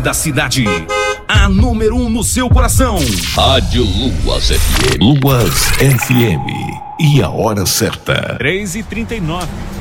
da cidade. A número 1 no seu coração. Rádio Luas FM. Luas FM. E a hora certa. 3h39.